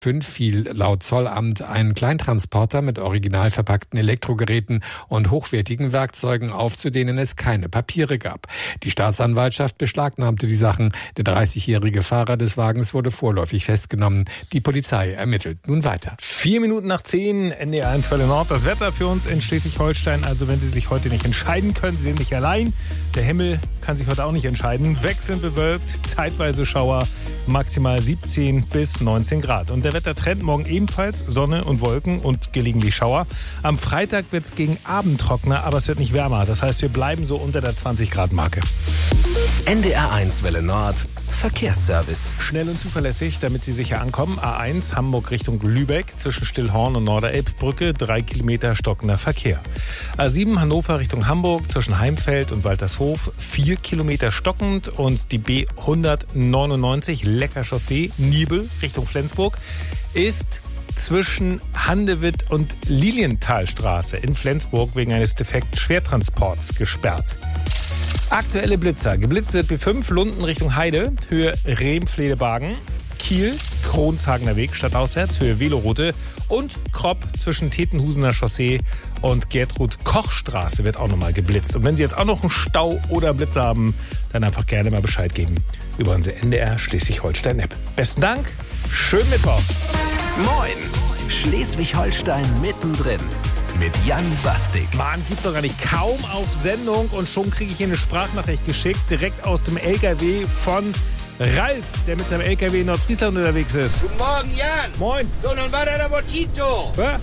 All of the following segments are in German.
5 fiel laut Zollamt ein Kleintransporter mit original verpackten Elektrogeräten und hochwertigen Werkzeugen auf, zu denen es keine Papiere gab. Die Staatsanwaltschaft beschlagnahmte die Sachen. Der 30-jährige Fahrer des Wagens wurde vorläufig festgenommen. Die Polizei ermittelt nun weiter. 9:04, NDR 1 Welle Nord. Das Wetter für uns in Schleswig-Holstein. Also wenn Sie sich heute nicht entscheiden können, Sie sind nicht allein. Der Himmel kann sich heute auch nicht entscheiden. Wechselnd bewölkt, zeitweise Schauer, maximal 17 bis 19 Grad. Und der Wettertrend morgen ebenfalls Sonne und Wolken und gelegentlich Schauer. Am Freitag wird es gegen Abend trockener, aber es wird nicht wärmer. Das heißt, wir bleiben so unter der 20-Grad-Marke. NDR 1 Welle Nord. Verkehrsservice. Schnell und zuverlässig, damit Sie sicher ankommen. A1 Hamburg Richtung Lübeck zwischen Stillhorn und Norderelbbrücke 3 Kilometer stockender Verkehr. A7 Hannover Richtung Hamburg zwischen Heimfeld und Waltershof 4 Kilometer stockend und die B199 Lecker Chaussee Nibel Richtung Flensburg ist zwischen Handewitt und Lilienthalstraße in Flensburg wegen eines defekten Schwertransports gesperrt. Aktuelle Blitzer. Geblitzt wird B5 Lunden Richtung Heide, Höhe Rehm-Fledebagen, Kiel, Kronshagener Weg stadtauswärts, Höhe Veloroute und Kropp zwischen Tetenhusener Chaussee und Gertrud-Koch-Straße wird auch nochmal geblitzt. Und wenn Sie jetzt auch noch einen Stau oder Blitzer haben, dann einfach gerne mal Bescheid geben über unsere NDR Schleswig-Holstein-App. Besten Dank, schönen Mittwoch. Moin, Schleswig-Holstein mittendrin. Mit Jan Bastik. Mann, gibt's doch gar nicht. Kaum auf Sendung und schon kriege ich hier eine Sprachnachricht geschickt, direkt aus dem LKW von Ralf, der mit seinem LKW in Nordfriesland unterwegs ist. Guten Morgen, Jan. Moin. So, nun war da der Motito. Ja,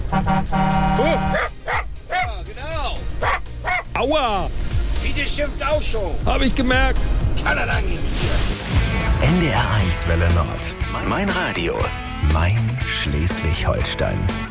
genau. Aua, Fiete schimpft auch schon. hab ich gemerkt. Kann er dann geht's hier. NDR 1 Welle Nord. Mein Radio. Mein Schleswig-Holstein.